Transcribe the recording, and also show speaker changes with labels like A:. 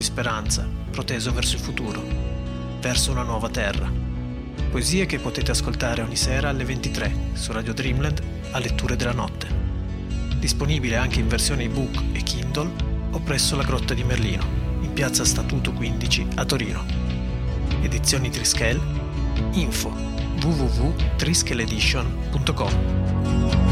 A: speranza, proteso verso il futuro, verso una nuova terra. Poesie che potete ascoltare ogni sera alle 23 su Radio Dreamland a letture della notte. Disponibile anche in versione ebook e Kindle o presso la Grotta di Merlino, in piazza Statuto 15 a Torino. Edizioni Trischel. Info www.trischeledition.com